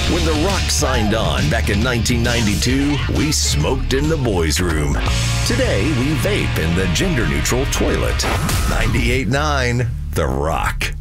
When The Rock signed on back in 1992, we smoked in the boys' room. Today, we vape in the gender-neutral toilet. 98.9 The Rock.